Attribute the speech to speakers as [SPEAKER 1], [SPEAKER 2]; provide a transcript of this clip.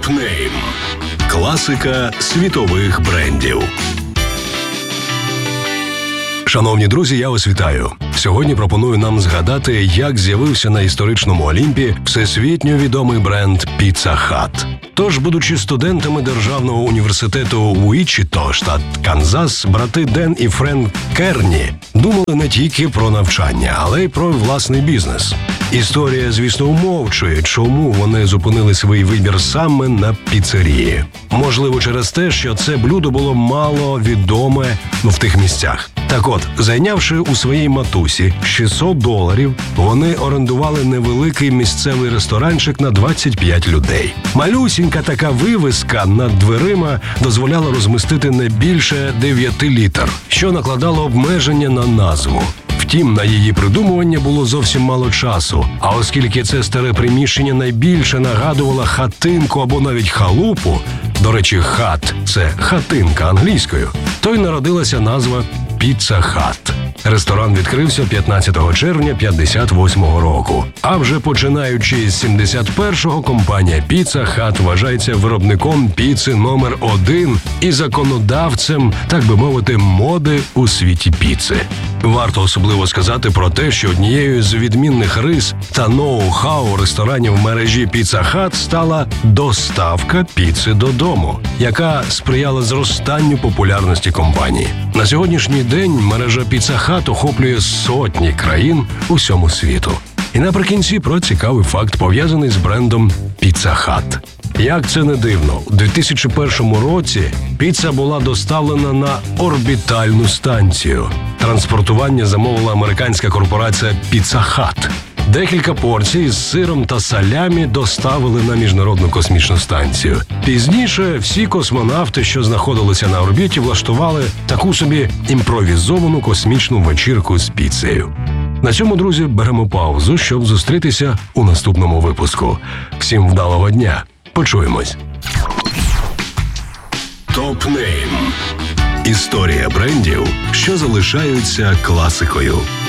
[SPEAKER 1] Топ-нейм. Класика світових брендів. Шановні друзі, я вас вітаю. Сьогодні пропоную нам згадати, як з'явився на історичному Олімпі всесвітньо відомий бренд Pizza Hut. Тож, будучи студентами Державного університету Уічіто, штат Канзас, брати Ден і Френк Керні думали не тільки про навчання, але й про власний бізнес. Історія, звісно, умовчує, чому вони зупинили свій вибір саме на піцерії. Можливо, через те, що це блюдо було мало відоме в тих місцях. Так от, зайнявши у своїй матусі $600, вони орендували невеликий місцевий ресторанчик на 25 людей. Малюсінька така вивіска над дверима дозволяла розмістити не більше 9 літр, що накладало обмеження на назву. Втім, на її придумування було зовсім мало часу, а оскільки це старе приміщення найбільше нагадувало хатинку або навіть халупу, до речі, хат – це хатинка англійською, то й народилася назва Pizza Hut. Ресторан відкрився 15 червня 1958 року. А вже починаючи з 71-го, компанія Pizza Hut вважається виробником піци номер 1 і законодавцем, так би мовити, моди у світі піци. Варто особливо сказати про те, що однією з відмінних рис та ноу-хау ресторанів мережі Pizza Hut стала доставка піци додому, яка сприяла зростанню популярності компанії. На сьогоднішній день мережа Pizza Hut охоплює сотні країн усьому світу. І наприкінці про цікавий факт, пов'язаний з брендом Pizza Hut. Як це не дивно, у 2001 році піца була доставлена на орбітальну станцію. Транспортування замовила американська корпорація Pizza Hut. Декілька порцій з сиром та салямі доставили на Міжнародну космічну станцію. Пізніше всі космонавти, що знаходилися на орбіті, влаштували таку собі імпровізовану космічну вечірку з піцею. На цьому, друзі, беремо паузу, щоб зустрітися у наступному випуску. Всім вдалого дня! Почуємось! Топ-нейм. Історія брендів, що залишаються класикою.